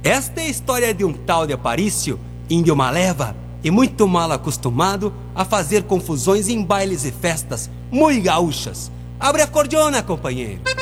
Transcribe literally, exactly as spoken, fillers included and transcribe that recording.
Esta é a história de um tal de Aparício, índio maleva e muito mal acostumado a fazer confusões em bailes e festas muito gaúchas. Abre a cordiona, companheiro.